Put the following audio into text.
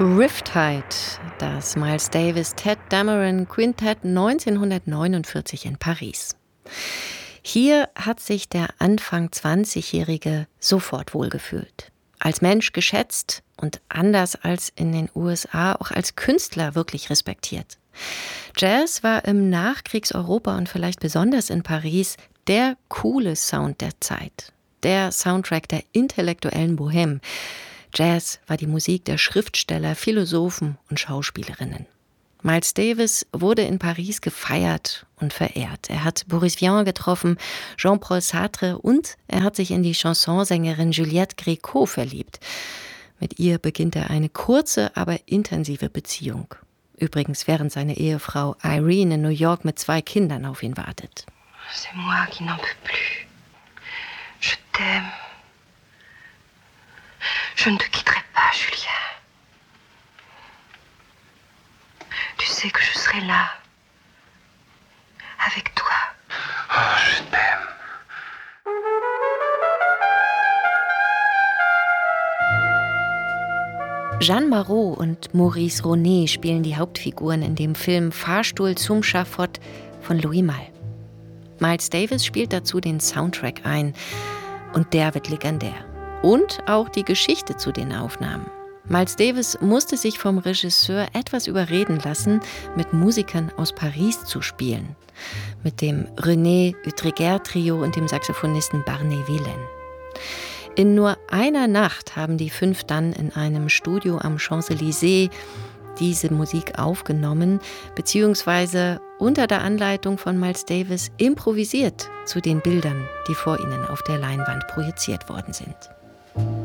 Riptide, das Miles Davis Ted Dameron Quintett 1949 in Paris. Hier hat sich der Anfang 20-Jährige sofort wohlgefühlt. Als Mensch geschätzt und anders als in den USA auch als Künstler wirklich respektiert. Jazz war im Nachkriegseuropa und vielleicht besonders in Paris der coole Sound der Zeit. Der Soundtrack der intellektuellen Bohème. Jazz war die Musik der Schriftsteller, Philosophen und Schauspielerinnen. Miles Davis wurde in Paris gefeiert und verehrt. Er hat Boris Vian getroffen, Jean-Paul Sartre und er hat sich in die Chansonsängerin Juliette Gréco verliebt. Mit ihr beginnt er eine kurze, aber intensive Beziehung. Übrigens, während seine Ehefrau Irene in New York mit 2 Kindern auf ihn wartet. C'est moi qui n'en peux plus. Je t'aime. Je ne te quitterai pas, Julien. Tu sais que je serai là, avec toi. Oh, je t'aime. Jeanne Marot und Maurice Ronet spielen die Hauptfiguren in dem Film Fahrstuhl zum Schafott von Louis Malle. Miles Davis spielt dazu den Soundtrack ein und der wird legendär. Und auch die Geschichte zu den Aufnahmen. Miles Davis musste sich vom Regisseur etwas überreden lassen, mit Musikern aus Paris zu spielen. Mit dem René Utreger-Trio und dem Saxophonisten Barney Villaine. In nur einer Nacht haben die 5 dann in einem Studio am Champs-Élysées diese Musik aufgenommen, beziehungsweise unter der Anleitung von Miles Davis improvisiert zu den Bildern, die vor ihnen auf der Leinwand projiziert worden sind.